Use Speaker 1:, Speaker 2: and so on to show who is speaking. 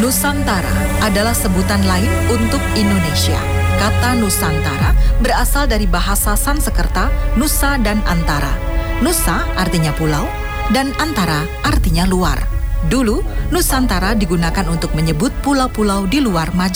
Speaker 1: Nusantara adalah sebutan lain untuk Indonesia. Kata Nusantara berasal dari bahasa Sanskerta Nusa dan Antara. Nusa artinya pulau dan Antara artinya luar. Dulu, Nusantara digunakan untuk menyebut pulau-pulau di luar Majapahit.